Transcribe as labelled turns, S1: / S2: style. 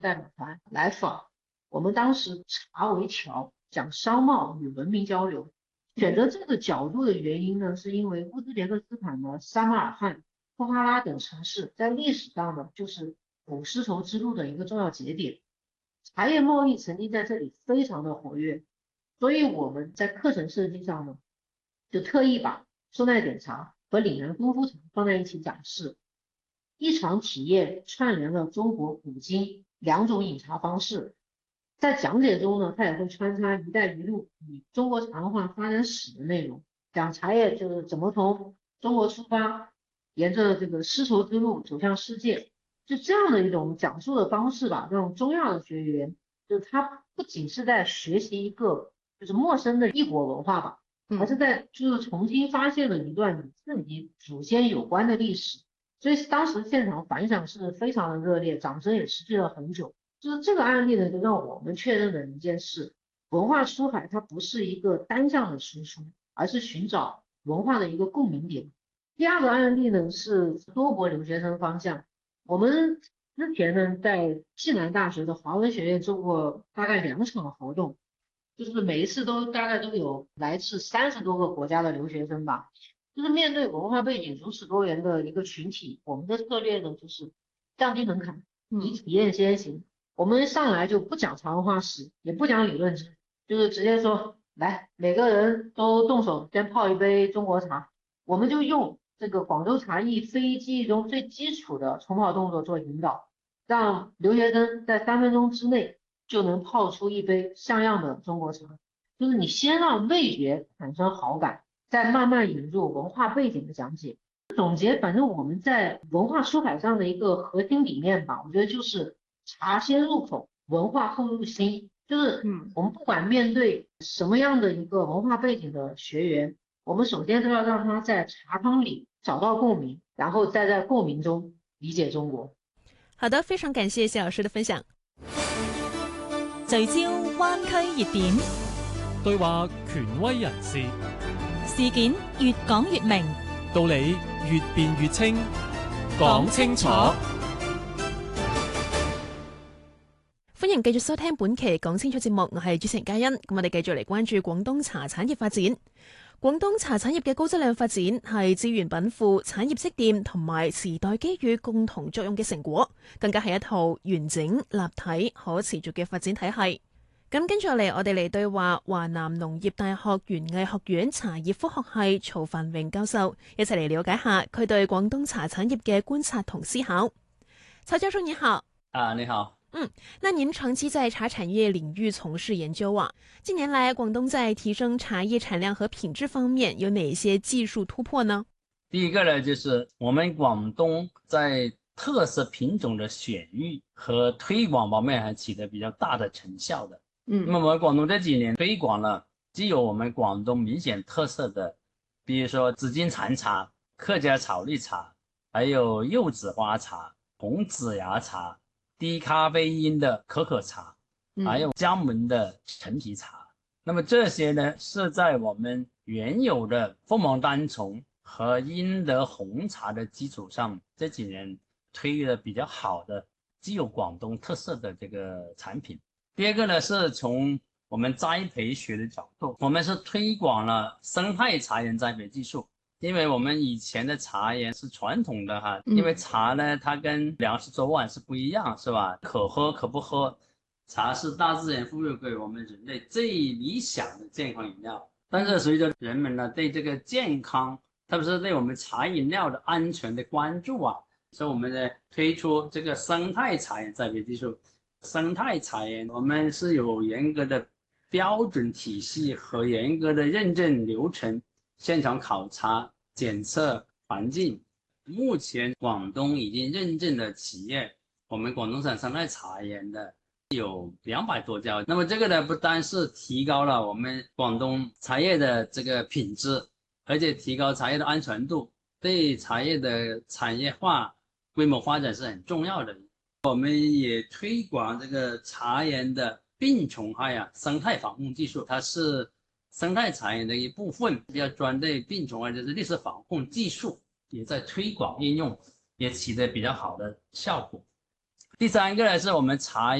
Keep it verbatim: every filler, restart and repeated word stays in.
S1: 代表团来访，我们当时茶为桥，讲商贸与文明交流。选择这个角度的原因呢，是因为乌兹别克斯坦的撒马尔罕、布哈拉等城市在历史上呢，就是古丝绸之路的一个重要节点，茶叶贸易曾经在这里非常的活跃，所以我们在课程设计上呢，就特意把收奈点茶和岭南功夫茶放在一起讲示，一场体验串联了中国古今两种饮茶方式。在讲解中呢，它也会穿插“一带一路”与中国茶文化发展史的内容，讲茶叶就是怎么从中国出发，沿着这个丝绸之路走向世界，就这样的一种讲述的方式吧，让中亚的学员就是他不仅是在学习一个就是陌生的异国文化吧，而是在就是重新发现了一段与自己祖先有关的历史，所以当时现场反响是非常的热烈，掌声也持续了很久。就是这个案例呢，就让我们确认了一件事：文化出海它不是一个单向的输出，而是寻找文化的一个共鸣点。第二个案例呢是多国留学生方向，我们之前呢在暨南大学的华文学院做过大概两场活动，就是每一次都大概都有来自三十多个国家的留学生吧。就是面对文化背景如此多元的一个群体，我们的策略呢就是降低门槛，以体验先行。我们上来就不讲茶文化史，也不讲理论知识，就是直接说，来，每个人都动手先泡一杯中国茶，我们就用这个广州茶艺非遗技艺中最基础的冲泡动作做引导，让留学生在三分钟之内就能泡出一杯像样的中国茶。就是你先让味觉产生好感，再慢慢引入文化背景的讲解。总结，反正我们在文化出海上的一个核心理念吧，我觉得就是茶先入口，文化后入心。就是我们不管面对什么样的一个文化背景的学员，我们首先都要让他在茶汤里找到共鳴，然后再在共鸣中理解中国。
S2: 好的，非常感謝謝老師的分享。聚焦灣區熱點，
S3: 對話權威人士，
S2: 事件越講越明，
S3: 道理越辯越清，講清楚。
S2: 歡迎繼續收聽本期講清楚節目，我係主持人嘉欣。咁我哋繼續嚟關注廣東茶產業發展。廣東茶產業嘅高質量發展係資源稟賦、產業積澱同埋時代機遇共同作用嘅成果，更加係一套完整、立體、可持續嘅發展體系。咁跟住嚟，我哋嚟對話華南農業大學園藝學院茶葉科學系曹繁榮教授，一齊嚟了解下佢對廣東茶產業嘅觀察同思考。曹教授你好。
S4: 啊，你好。
S2: 嗯，那您長期在茶產業領域從事研究啊，近年來廣東在提升茶葉產量和品質方面有哪些技術突破呢？
S4: 第一個呢，就是我們廣東在特色品種的選育和推廣方面還起得比較大的成效的。嗯，那麼我們廣東這幾年推廣了既有我們廣東明顯特色的，比如說紫金禪茶、客家草綠茶，還有柚子花茶、紅紫芽茶、低咖啡因的可可茶，還有江門的陳皮茶。嗯、那麼這些呢，是在我們原有的鳳凰單叢和英德紅茶的基礎上，這幾年推的比較好的，既有廣東特色的這個產品。第二個呢，是從我們栽培學的角度，我們是推廣了生態茶園栽培技術。因為我們以前的茶園是傳統的哈，因為茶呢，它跟糧食早晚是不一樣，是吧？可喝可不喝，茶是大自然賦予給我們人類最理想的健康飲料。但是隨着人們呢對這個健康，特別是對我們茶飲料的安全的關注啊，所以我們呢推出這個生態茶園栽培技術。生態茶園我們是有嚴格的標準體系和嚴格的認證流程。現場考察、檢測環境，目前廣東已經認證的企業，我們廣東省生態茶園的有兩百多家。那麼這個呢，不單是提高了我們廣東茶葉的這個品質，而且提高茶葉的安全度，對茶葉的產業化、規模發展是很重要的。我們也推廣這個茶園的病蟲害啊生態防控技術，它是生態茶園的一部分，比較專對病蟲害就是歷史防控技術，也在推廣應用，也起得比較好的效果。 第三个呢，是我们茶